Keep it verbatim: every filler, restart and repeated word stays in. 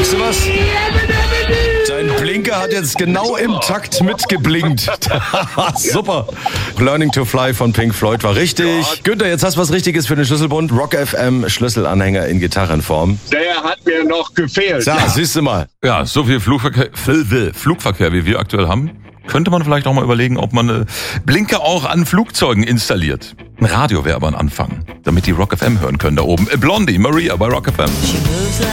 Merkst du was? Dein Blinker hat jetzt genau im Takt mitgeblinkt. Super. Learning to Fly von Pink Floyd war richtig. Günther, jetzt hast du was Richtiges für den Schlüsselbund. Rock F M Schlüsselanhänger in Gitarrenform. Der hat mir noch gefehlt. Ja, siehst du mal. Ja, so viel Flugverkehr, Flugverkehr, wie wir aktuell haben, könnte man vielleicht auch mal überlegen, ob man eine Blinker auch an Flugzeugen installiert. Ein Radio wäre aber ein Anfang, damit die Rock F M hören können da oben. Blondie, Maria bei Rock F M.